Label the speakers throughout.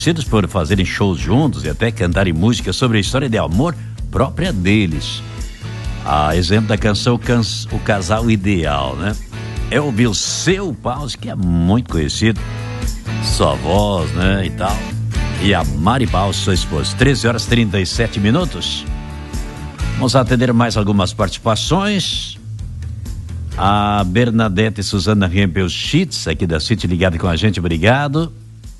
Speaker 1: conhecidos por fazerem shows juntos e até cantarem músicas sobre a história de amor própria deles. A exemplo da canção O Casal Ideal, né? É o Bilceu Pause, que é muito conhecido, sua voz, né, e tal. E a Mari Pause, sua esposa. 13h37. Vamos atender mais algumas participações. A Bernadette Suzana Rempel-Schitz, aqui da City, ligada com a gente, obrigado.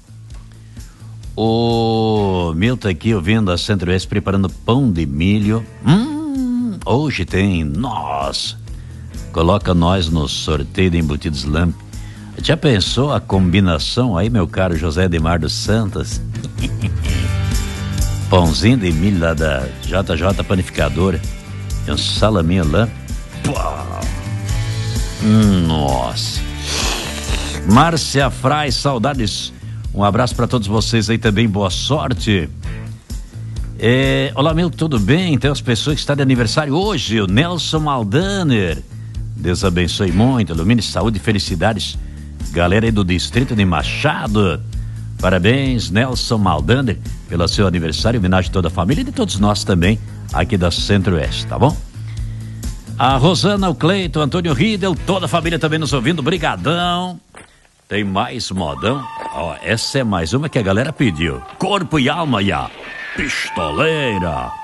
Speaker 1: O Milton aqui ouvindo a Centro-Oeste, preparando pão de milho. Hoje tem, nossa, coloca nós no sorteio de embutidos Lamp. Já pensou a combinação aí, meu caro José Edmar dos Santos? Pãozinho de milho lá da JJ Panificadora. Tem um salaminho Lamp. Nossa. Márcia Frais, saudades. Um abraço para todos vocês aí também, boa sorte. Olá, Milton, tudo bem? Tem as pessoas que estão de aniversário hoje. O Nelson Maldaner. Deus abençoe muito, ilumine, saúde e felicidades. Galera aí do distrito de Machado. Parabéns, Nelson Maldaner, pelo seu aniversário. Homenagem a toda a família e de todos nós também, aqui da Centro-Oeste, tá bom? A Rosana, o Cleiton, o Antônio Riedel, toda a família também nos ouvindo, brigadão. Tem mais modão? Essa é mais uma que a galera pediu. Corpo e alma e a pistoleira.